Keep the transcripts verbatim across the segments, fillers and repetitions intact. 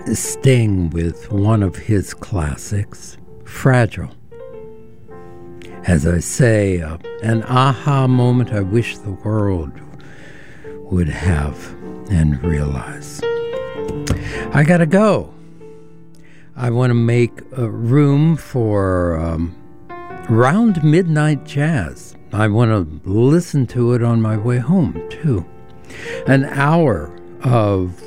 staying with one of his classics, Fragile. As I say, uh, an aha moment I wish the world would have and realize. I gotta go. I want to make a room for um, Round Midnight Jazz. I want to listen to it on my way home, too. An hour of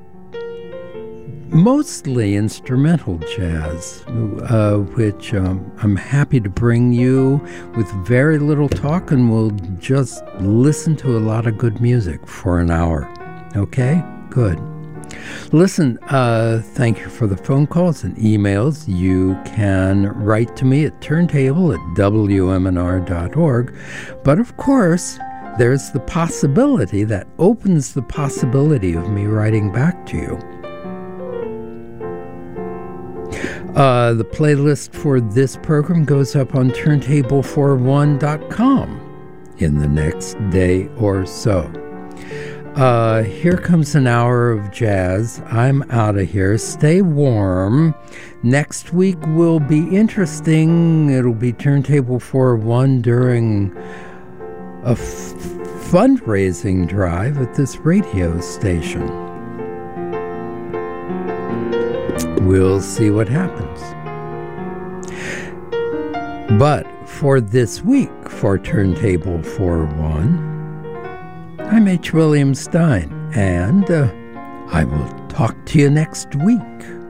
mostly instrumental jazz, uh, which um, I'm happy to bring you with very little talk, and we'll just listen to a lot of good music for an hour. Okay? Good. Listen, uh, thank you for the phone calls and emails. You can write to me at turntable at w m n r dot org. But of course, there's the possibility that opens the possibility of me writing back to you. Uh, the playlist for this program goes up on turntable four one dot com in the next day or so. Uh, here comes an hour of jazz. I'm out of here. Stay warm. Next week will be interesting. It'll be Turntable four one during a f- fundraising drive at this radio station. We'll see what happens. But for this week, for Turntable four one, I'm H. William Stein, and uh, I will talk to you next week.